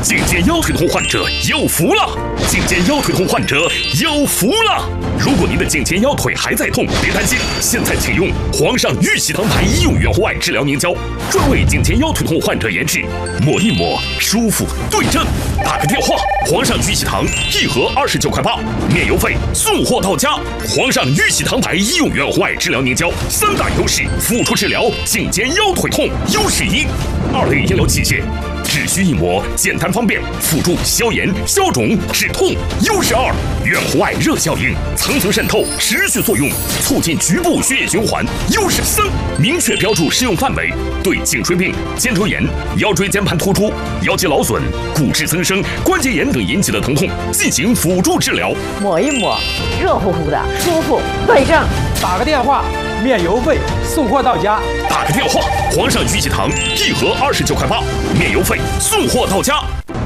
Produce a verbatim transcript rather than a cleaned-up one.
颈肩腰腿痛患者有福了！颈肩腰腿痛患者有福了！如果您的颈肩腰腿还在痛，别担心，现在请用皇上玉玺堂牌医用原户外治疗凝胶，专为颈肩腰腿痛患者研制，抹一抹舒服对症。打个电话，皇上玉玺堂一盒二十九块八，免邮费，送货到家。皇上玉玺堂牌医用原户外治疗凝胶三大优势，辅助治疗颈肩腰腿痛。优势一，二类医疗器械。只需一抹，简单方便，辅助消炎、消肿、止痛。优势二，远红外热效应，层层渗透，持续作用，促进局部血液循环。优势三，明确标注适用范围，对颈椎病、肩周炎、腰椎间盘突出、腰肌劳损、骨质增生、关节炎等引起的疼痛进行辅助治疗。 抹一抹，热乎乎的，舒服对症。 打个电话，免邮费，送货到家。 打个电话，皇上玉玺堂一盒二十九块八，免邮费，送货到家。